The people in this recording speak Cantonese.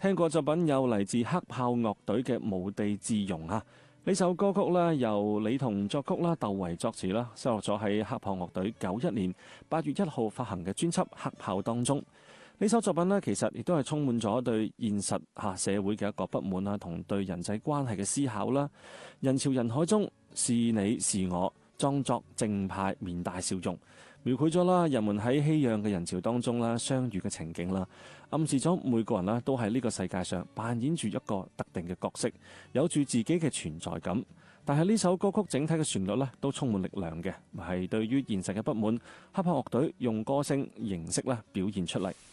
聽過作品有嚟自黑豹樂隊嘅無地自容啊，呢首歌曲咧由李彤作曲啦，竇唯作詞啦，收錄咗喺黑豹樂隊91年8月1號發行嘅專輯《黑豹》當中。呢首作品呢，其實亦都係充滿咗對現實社會嘅一個不滿啦，同對人際關係嘅思考啦。人潮人海中，是你是我，裝作正派，面帶笑容，描繪咗啦人們喺熙攘嘅人潮當中啦相遇嘅情景啦，暗示咗每個人啦都喺呢個世界上扮演住一個特定嘅角色，有住自己嘅存在感。但係呢首歌曲整體嘅旋律咧都充滿力量嘅，係對於現實嘅不滿，黑豹樂隊用歌聲形式咧表現出嚟。